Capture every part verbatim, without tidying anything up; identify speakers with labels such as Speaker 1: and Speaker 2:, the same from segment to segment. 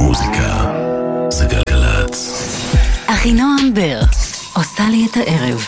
Speaker 1: מוזיקה זה גלגלצ.
Speaker 2: אחינועם בר עושה לי את הערב.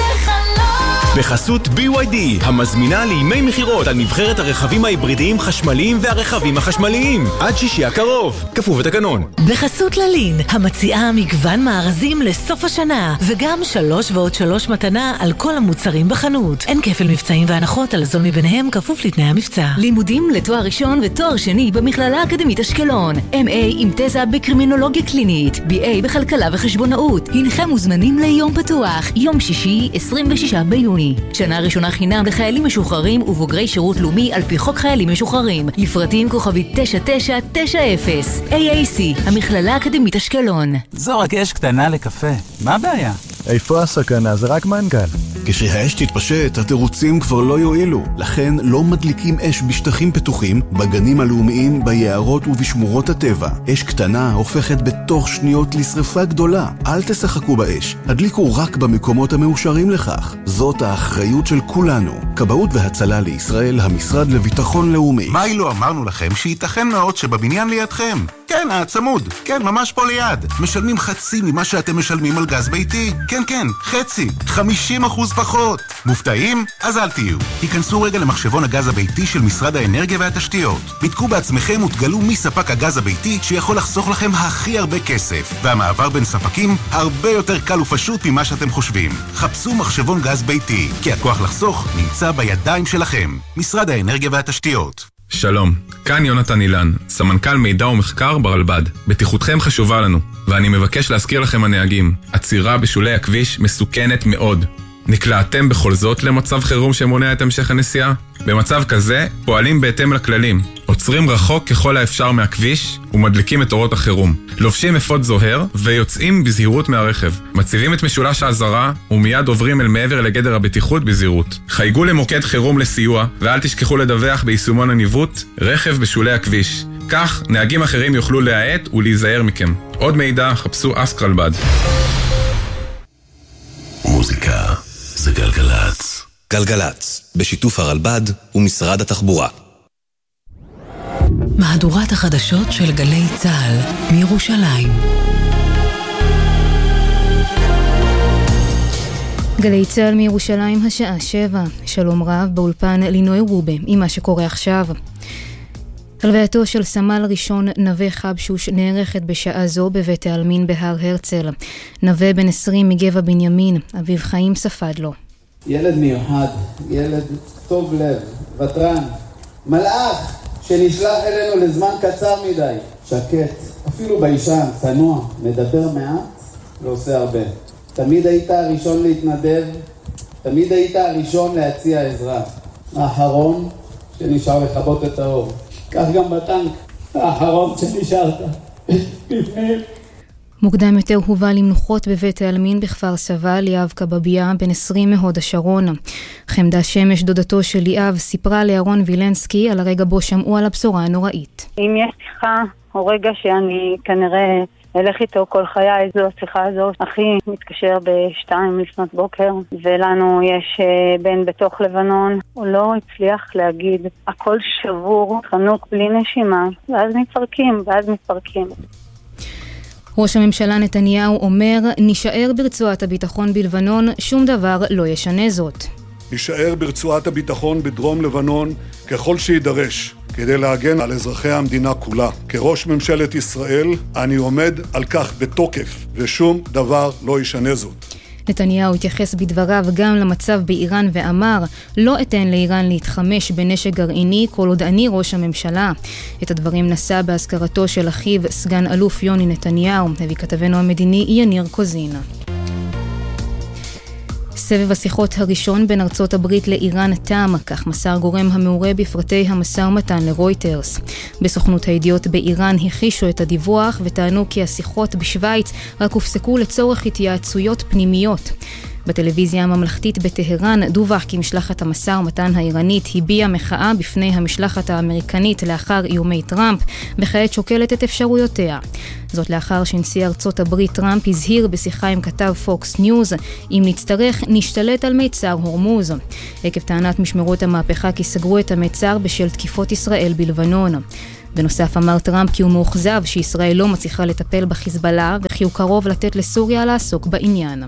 Speaker 3: בחסות בי וואי די, המזמינה לימי מחירות על נבחרת הרכבים ההיברידיים חשמליים והרכבים החשמליים. עד שישי הקרוב, כפוף לתקנון.
Speaker 2: בחסות ללין, המציעה מגוון מארזים לסוף השנה, וגם שלוש ועוד שלוש מתנה על כל המוצרים בחנות. אין כפל מבצעים והנחות על זול מביניהם, כפוף לתנאי המבצע.
Speaker 4: לימודים לתואר ראשון ותואר שני במכללה האקדמית אשקלון. אם איי עם תזה בקרימינולוגיה קלינית, בי איי בכלכלה וחשבונאות. הנכם מוזמנים ליום פתוח, יום שישי, עשרים ושישה ביוני. שנה ראשונה חינם לחיילים משוחררים ובוגרי שירות לאומי על פי חוק חיילים משוחררים. לפרטים כוכבית תשע תשע תשע אפס. איי איי סי, המכללה האקדמית אשקלון.
Speaker 5: זו רק אש קטנה לקפה. מה הבעיה?
Speaker 6: איפה הסכנה? זה רק מנגל.
Speaker 1: כשהאש תתפשט, התירוצים כבר לא יועילו. לכן לא מדליקים אש בשטחים פתוחים, בגנים הלאומיים, ביערות ובשמורות הטבע. אש קטנה הופכת בתוך שניות לשריפה גדולה. אל תשחקו באש. הדליקו רק במקומות המאושרים לכך. זאת האחריות של כולנו. כבאות והצלה לישראל, המשרד לביטחון לאומי.
Speaker 7: מה לא אמרנו לכם שייתכן מאוד שבבניין לידכם? כן, הצמוד. כן, ממש פה ליד. משלמים חצי ממה שאתם משלמים על גז ביתי. כן, כן, חצי. חמישים אחוז פחות. מופתעים? אז אל תהיו. היכנסו רגע למחשבון הגז הביתי של משרד האנרגיה והתשתיות. בדקו בעצמכם ותגלו מי ספק הגז הביתי שיכול לחסוך לכם הכי הרבה כסף. והמעבר בין ספקים הרבה יותר קל ופשוט ממה שאתם חושבים. חפשו מחשבון גז ביתי, כי הכוח לחסוך נמצא בידיים שלכם. משרד האנרגיה והתשתיות.
Speaker 8: שלום, כאן יונתן אילן, סמנכ"ל מידע ומחקר ברלב"ד. בטיחותכם חשובה לנו, ואני מבקש להזכיר לכם הנהגים, עצירה בשולי הכביש מסוכנת מאוד. נקלעתם בכל זאת למצב חירום שמונע את המשך הנסיעה? במצב כזה פועלים בהתאם לכללים, עוצרים רחוק ככל האפשר מהכביש ומדליקים את אורות החירום, לובשים אפוד זוהר ויוצאים בזהירות מהרכב, מציבים את משולש האזהרה ומיד עוברים אל מעבר לגדר הבטיחות בזהירות. חייגו למוקד חירום לסיוע ואל תשכחו לדווח ביישומון הניווט רכב בשולי הכביש, כך נהגים אחרים יוכלו להאט ולהיזהר מכם. עוד מידע חפשו אסק רלב"ד.
Speaker 1: מוזיקה זה גלגלצ.
Speaker 9: גלגלצ, בשיתוף הרלב"ד ומשרד התחבורה.
Speaker 2: מהדורת החדשות של גלי צה"ל מירושלים.
Speaker 10: גלי צה"ל מירושלים השעה שבע. שלום רב באולפן לינוי רובה עם מה שקורה עכשיו. הלווייתו של סמל ראשון נווה חבשוש נערכת בשעה זו בבית העלמין בהר הרצל. נווה בן עשרים מגבע בנימין, אביב חיים ספד לו.
Speaker 11: ילד מיוחד, ילד טוב לב, וטרן, מלאך שנשלח אלינו לזמן קצר מדי, שקט, אפילו בישן, צנוע, מדבר מעט, לא עושה הרבה. תמיד היית הראשון להתנדב, תמיד היית הראשון להציע עזרה. האחרון שנשאר לחבות את האור. כך גם בטנק, האחרון שנשארת בפנים.
Speaker 10: מוקדם יותר הובא למנוחות בבית העלמין בכפר סבא ליאב קבביה בן עשרים מהוד השרון. חמדה שמש דודתו של ליאב סיפרה לארון וילנסקי על הרגע בו שמעו על הבשורה הנוראית.
Speaker 12: אם יש שיחה או רגע שאני כנראה אלך איתו כל חיי, זו השיחה הזאת. אחי מתקשר בשתיים לפנות בוקר ולנו יש בן בתוך לבנון. הוא לא הצליח להגיד, הכל שבור, חנוק בלי נשימה, ואז מתפרקים, ואז מתפרקים.
Speaker 10: ראש הממשלה נתניהו אומר, נשאר ברצועת הביטחון בלבנון, שום דבר לא ישנה זאת.
Speaker 13: נשאר ברצועת הביטחון בדרום לבנון ככל שידרש, כדי להגן על אזרחי המדינה כולה. כראש ממשלת ישראל, אני עומד על כך בתוקף, ושום דבר לא ישנה זאת.
Speaker 10: נתניהו התייחס בדבריו גם למצב באיראן ואמר, לא אתן לאיראן להתחמש בנשק גרעיני כל עוד אני ראש הממשלה. את הדברים נשא בהזכרתו של אחיו סגן אלוף יוני נתניהו, הביא כתבנו המדיני יניר קוזין. סבב השיחות הראשון בין ארצות הברית לאיראן תם, כך מסר גורם המעורה בפרטי המשא ומתן לרויטרס. בסוכנות הידיעות באיראן הכחישו את הדיווח וטענו כי השיחות בשוויץ רק הופסקו לצורך התייעצויות פנימיות. בטלוויזיה הממלכתית בטהרן דווח כי משלחת המשא ומתן האיראנית הביעה מחאה בפני המשלחת האמריקנית לאחר איומי טראמפ, וכעת שוקלת את אפשרויותיה. זאת לאחר שנשיא ארצות הברית טראמפ הזהיר בשיחה עם כתב פוקס ניוז, אם נצטרך נשתלט על מיצר הורמוז. עקב טענת משמרות המהפכה כי סגרו את המיצר בשל תקיפות ישראל בלבנון. בנוסף אמר טראמפ כי הוא מאוכזב שישראל לא מצליחה לטפל בחיזבאללה וכי הוא קרוב לתת לסוריה לעסוק בעניין.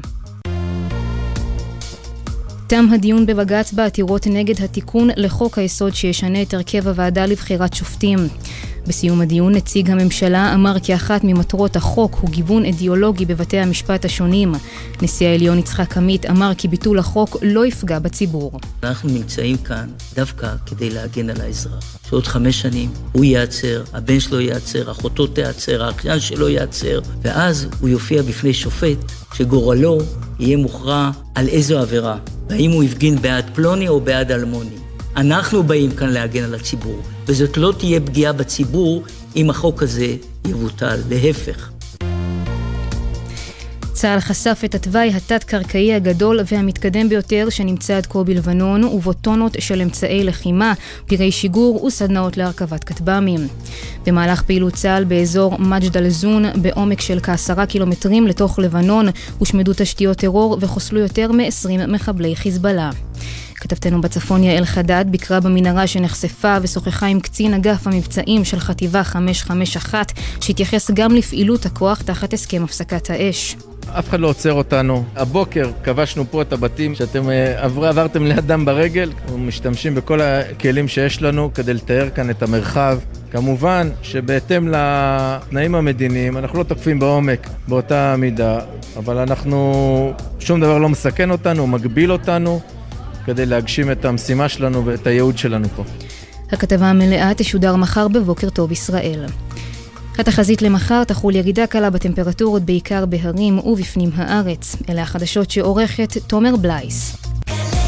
Speaker 10: תם הדיון בבג"ץ בעתירות נגד התיקון לחוק היסוד שישנה את הרכב הוועדה לבחירת שופטים. בסיום הדיון נציג הממשלה אמר כי אחת ממטרות החוק הוא גיוון אידיאולוגי בבתי המשפט השונים. נשיא העליון יצחק עמית אמר כי ביטול החוק לא יפגע בציבור.
Speaker 14: אנחנו נמצאים כאן דווקא כדי להגן על האזרח. שעוד חמש שנים הוא ייעצר, הבן שלו ייעצר, אחותו תיעצר, האחיין שלו ייעצר, ואז הוא יופיע בפני שופט שגורלו יהיה מוכרע על איזו עבירה. והאם הוא יפגין בעד פלוני או בעד אלמוני. אנחנו באים כאן להגן על הציבור, וזאת לא תהיה פגיעה בציבור אם החוק הזה יבוטל, להפך.
Speaker 10: צה"ל חשף את התוואי התת-קרקעי הגדול והמתקדם ביותר שנמצא עד כה בלבנון, ובו טונות של אמצעי לחימה, פירי שיגור וסדנאות להרכבת כטב"מים. במהלך פעילות צה"ל באזור מג'ד אל-זון, בעומק של כעשרה קילומטרים לתוך לבנון, הושמדו תשתיות טרור וחוסלו יותר מ-עשרים מחבלי חיזבאללה. כתבתנו בצפון יעל חדד ביקרה במנהרה שנחשפה ושוחחה עם קצין אגף המבצעים של חטיבה חמש חמש אחת, שהתייחס גם לפעילות הכוח תחת הסכם הפסקת האש.
Speaker 15: אף אחד לא עוצר אותנו. הבוקר כבשנו פה את הבתים שאתם עבר, עברתם לידם ברגל. אנחנו משתמשים בכל הכלים שיש לנו כדי לתאר כאן את המרחב. כמובן שבהתאם לתנאים המדיניים אנחנו לא תוקפים בעומק באותה מידה, אבל אנחנו, שום דבר לא מסכן אותנו, מגביל אותנו כדי להגשים את המשימה שלנו ואת הייעוד שלנו פה.
Speaker 10: הכתבה המלאה תשודר מחר בבוקר טוב ישראל. התחזית למחר תחול ירידה קלה בטמפרטורות בעיקר בהרים ובפנים הארץ. אלה החדשות שעורכת תומר בלייס.